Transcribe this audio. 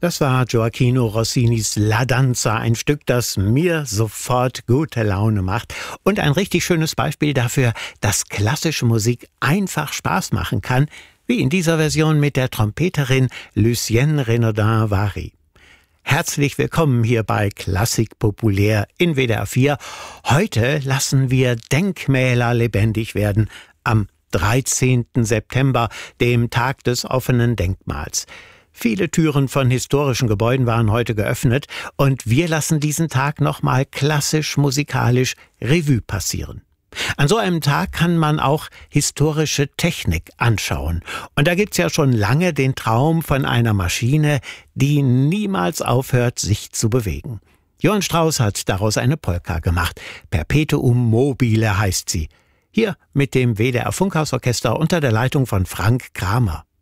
Das war Gioachino Rossinis La Danza, ein Stück, das mir sofort gute Laune macht und ein richtig schönes Beispiel dafür, dass klassische Musik einfach Spaß machen kann, wie in dieser Version mit der Trompeterin Lucienne Renaudin-Vary. Herzlich willkommen hier bei Klassik populär in WDR 4. Heute lassen wir Denkmäler lebendig werden am 13. September, dem Tag des offenen Denkmals. Viele Türen von historischen Gebäuden waren heute geöffnet und wir lassen diesen Tag nochmal klassisch-musikalisch Revue passieren. An so einem Tag kann man auch historische Technik anschauen. Und da gibt's ja schon lange den Traum von einer Maschine, die niemals aufhört, sich zu bewegen. Johann Strauss hat daraus eine Polka gemacht. Perpetuum mobile heißt sie. Hier mit dem WDR Funkhausorchester unter der Leitung von Frank Kramer.